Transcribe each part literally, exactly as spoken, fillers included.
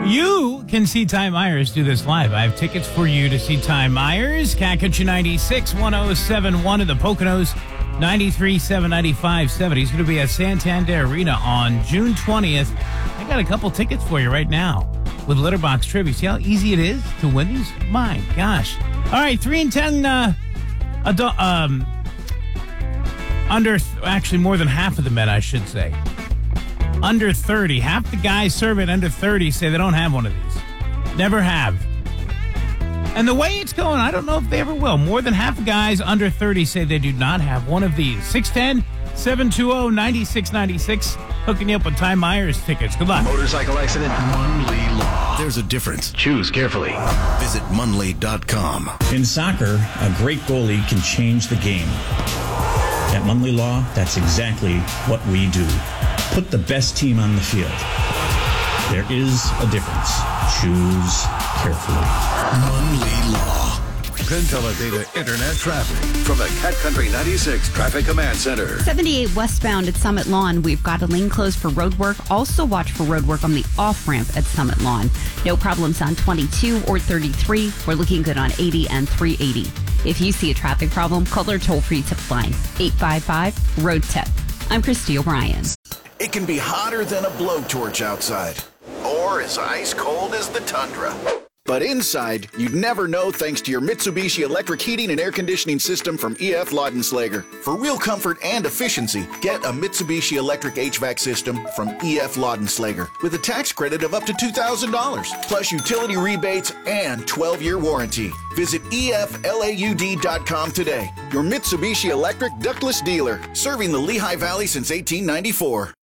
You can see Ty Myers do this live. I have tickets for you to see Ty Myers. Kakachoo ninety-six, one oh seven point one at the Poconos, ninety-three point seven, ninety-five point seven. He's going to be at Santander Arena on June twentieth. I got a couple tickets for you right now with Litterbox Trivia. See how easy it is to win these? My gosh. All right, three and ten uh, adult, um, under, actually more than half of the men, I should say. Under thirty. Half the guys surveyed under thirty say they don't have one of these. Never have. And the way it's going, I don't know if they ever will. More than half the guys under thirty say they do not have one of these. six one zero, seven two zero, nine six nine six. Hooking you up with Ty Myers tickets. Good luck. Motorcycle accident. Munley Law. There's a difference. Choose carefully. Visit Munley dot com. In soccer, a great goalie can change the game. At Munley Law, that's exactly what we do. Put the best team on the field. There is a difference. Choose carefully. Munley Law. Penteledata Internet traffic from the Cat Country ninety-six Traffic Command Center. seventy-eight westbound at Summit Lawn. We've got a lane closed for road work. Also watch for road work on the off-ramp at Summit Lawn. No problems on twenty-two or thirty-three. We're looking good on eighty and three eighty. If you see a traffic problem, call our toll-free tip line, eight five five, road tip. I'm Christy O'Brien. It can be hotter than a blowtorch outside, or as ice cold as the tundra. But inside, you'd never know thanks to your Mitsubishi electric heating and air conditioning system from E F Laudenslager. For real comfort and efficiency, get a Mitsubishi electric H V A C system from E F Laudenslager with a tax credit of up to two thousand dollars, plus utility rebates and twelve-year warranty. Visit E F laud dot com today. Your Mitsubishi electric ductless dealer, serving the Lehigh Valley since eighteen ninety-four.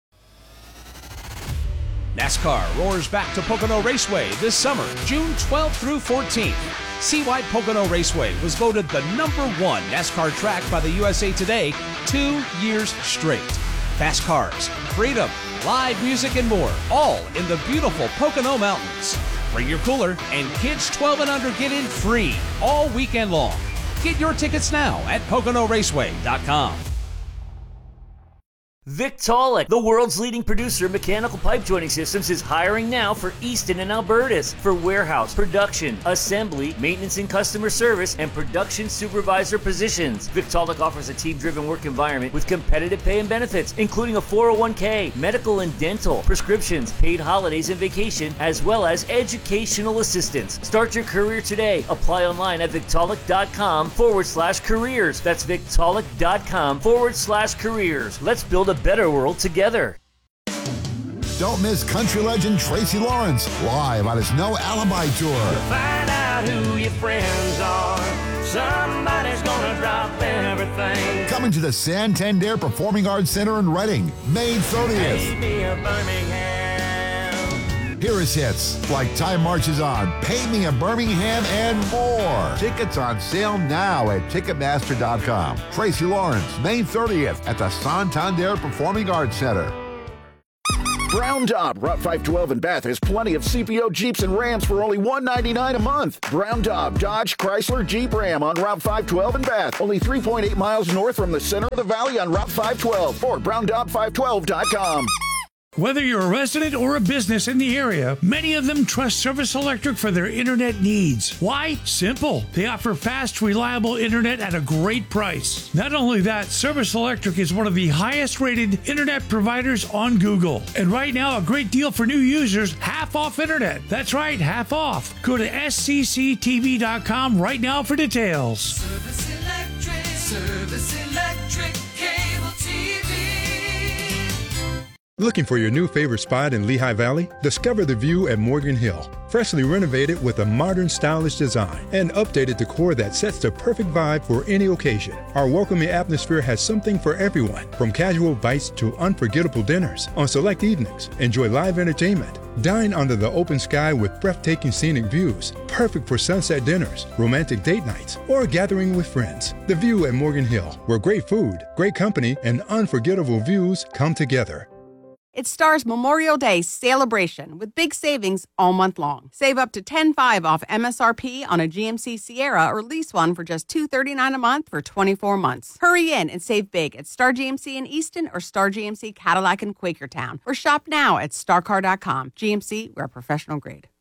NASCAR roars back to Pocono Raceway this summer, June twelfth through fourteenth. See why Pocono Raceway was voted the number one NASCAR track by the U S A Today two years straight. Fast cars, freedom, live music, and more, all in the beautiful Pocono Mountains. Bring your cooler, and kids twelve and under get in free all weekend long. Get your tickets now at Pocono Raceway dot com. Victaulic, the world's leading producer of mechanical pipe joining systems, is hiring now for Easton and Albertus for warehouse, production, assembly, maintenance and customer service, and production supervisor positions. Victaulic offers a team-driven work environment with competitive pay and benefits, including a four oh one k, medical and dental, prescriptions, paid holidays and vacation, as well as educational assistance. Start your career today. Apply online at Victaulic.com forward slash careers. That's Victaulic.com forward slash careers. Let's build a better world together. Don't miss country legend Tracy Lawrence live on his No Alibi Tour. Find out who your friends are. Somebody's gonna drop everything. Coming to the Santander Performing Arts Center in Reading, May thirtieth. Maybe a Birmingham. Here is hits like Time Marches On, Pay Me a Birmingham, and more. Tickets on sale now at Ticketmaster dot com. Tracy Lawrence, May thirtieth at the Santander Performing Arts Center. Brown Daub, Route five twelve in Bath has plenty of C P O Jeeps and Rams for only one ninety-nine a month. Brown Daub, Dodge, Chrysler, Jeep, Ram on Route five twelve in Bath. Only three point eight miles north from the center of the valley on Route five twelve or Brown Daub five twelve dot com. Whether you're a resident or a business in the area, many of them trust Service Electric for their internet needs. Why? Simple. They offer fast, reliable internet at a great price. Not only that, Service Electric is one of the highest rated internet providers on Google. And right now, a great deal for new users, half off internet. That's right, half off. Go to S C C T V dot com right now for details. Service Electric, Service Electric, cable T V. Looking for your new favorite spot in Lehigh Valley? Discover the View at Morgan Hill. Freshly renovated with a modern, stylish design and updated decor that sets the perfect vibe for any occasion. Our welcoming atmosphere has something for everyone, from casual bites to unforgettable dinners. On select evenings, enjoy live entertainment. Dine under the open sky with breathtaking scenic views, perfect for sunset dinners, romantic date nights, or gathering with friends. The View at Morgan Hill, where great food, great company, and unforgettable views come together. It's Star's Memorial Day celebration with big savings all month long. Save up to ten five off M S R P on a G M C Sierra or lease one for just two thirty-nine a month for twenty-four months. Hurry in and save big at Star G M C in Easton or Star G M C Cadillac in Quakertown, or shop now at star car dot com. G M C, we're professional grade.